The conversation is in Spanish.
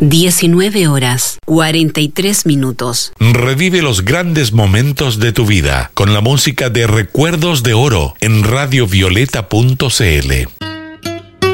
19:43. Revive los grandes momentos de tu vida con la música de Recuerdos de Oro en radiovioleta.cl.